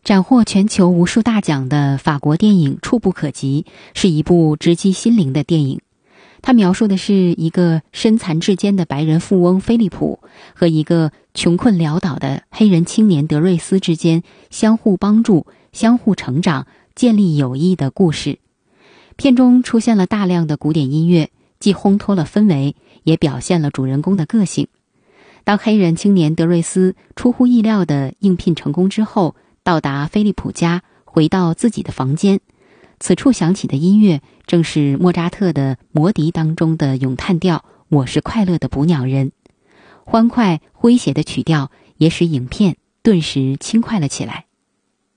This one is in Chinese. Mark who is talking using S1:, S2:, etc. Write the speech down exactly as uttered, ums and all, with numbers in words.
S1: 斩获全球无数大奖的法国电影《触不可及》是一部直击心灵的电影。它描述的是一个身残志坚的白人富翁菲利普和一个穷困潦倒的黑人青年德瑞斯之间相互帮助、相互成长、建立友谊的故事。片中出现了大量的古典音乐，既烘托了氛围，也表现了主人公的个性。当黑人青年德瑞斯出乎意料的应聘成功之后，到达菲利普家，回到自己的房间，此处响起的音乐正是莫扎特的《魔笛》当中的咏叹调《我是快乐的捕鸟人》。欢快诙谐的曲调也使影片顿时轻快了起来。